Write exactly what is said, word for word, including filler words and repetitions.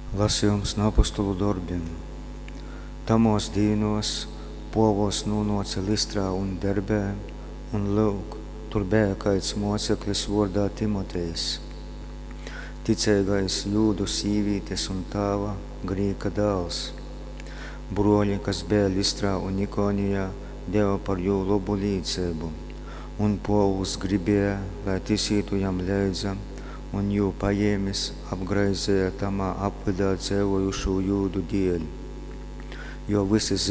Lasījums no apostolu darbiem. Tamos dīnos Povols nūnoca Listrā un Derbē, un lūk, tur bija kaids moceklis vārdā Timotejs, ticīgais jūdu sīvītes un tāva Grīka dēls. Broļi, kas bija Listrā un Ikonijā, deva par jū labu līdzību, un Povuls gribēja, lai tisītu jam leidza, un jū paņēmis apgraizēja tamā apvidā dzīvojušo jūdu dēļ, jo visi